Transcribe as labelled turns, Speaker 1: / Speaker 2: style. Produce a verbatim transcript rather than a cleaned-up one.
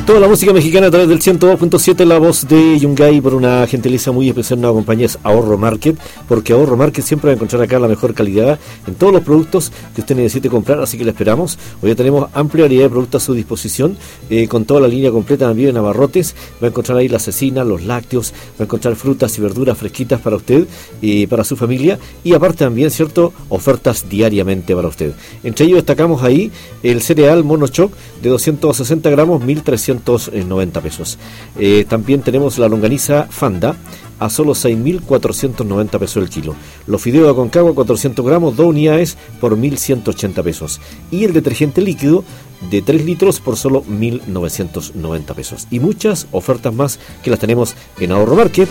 Speaker 1: Toda la música mexicana a través del ciento dos punto siete, la voz de Yungay, por una gentileza muy especial. Nueva compañía es Ahorro Market, porque Ahorro Market siempre va a encontrar acá la mejor calidad en todos los productos que usted necesite comprar, así que le esperamos. Hoy ya tenemos amplia variedad de productos a su disposición, eh, con toda la línea completa también en abarrotes. Va a encontrar ahí la cecina, los lácteos, va a encontrar frutas y verduras fresquitas para usted y para su familia, y aparte también, cierto, ofertas diariamente para usted. Entre ellos destacamos ahí el cereal Monochoc de doscientos sesenta gramos, mil trescientos noventa pesos. Eh, también tenemos la longaniza Fanda a solo seis mil cuatrocientos noventa pesos el kilo. Los fideos Aconcagua cuatrocientos gramos, dos unidades por mil ciento ochenta pesos. Y el detergente líquido de tres litros por solo mil novecientos noventa pesos. Y muchas ofertas más que las tenemos en Ahorro Market,